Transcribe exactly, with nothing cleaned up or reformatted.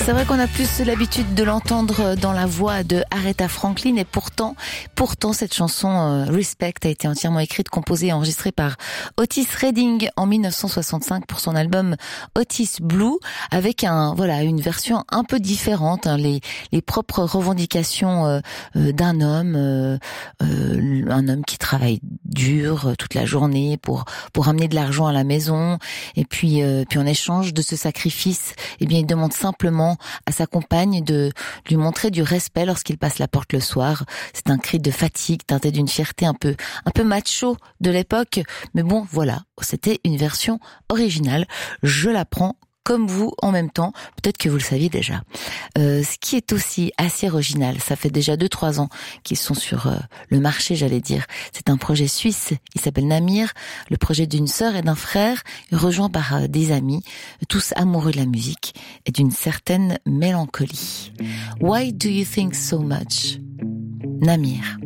C'est vrai qu'on a plus l'habitude de l'entendre dans la voix de Aretha Franklin et pourtant, pourtant cette chanson euh, Respect a été entièrement écrite, composée et enregistrée par Otis Redding en mille neuf cent soixante-cinq pour son album Otis Blue, avec un voilà une version un peu différente, hein, les les propres revendications euh, euh, d'un homme, euh, euh, un homme qui travaille dur euh, toute la journée pour pour amener de l'argent à la maison et puis euh, puis en échange de ce sacrifice, eh bien il demande simplement à sa compagne de lui montrer du respect lorsqu'il passe la porte le soir. C'est un cri de fatigue teinté d'une fierté un peu un peu macho de l'époque, mais bon voilà, c'était une version originale. Je la prends comme vous en même temps, peut-être que vous le saviez déjà. Euh, ce qui est aussi assez original, ça fait déjà deux trois ans qu'ils sont sur euh, le marché, j'allais dire. C'est un projet suisse, il s'appelle Namir, le projet d'une sœur et d'un frère, rejoint par euh, des amis, tous amoureux de la musique et d'une certaine mélancolie. Why do you think so much? Namir.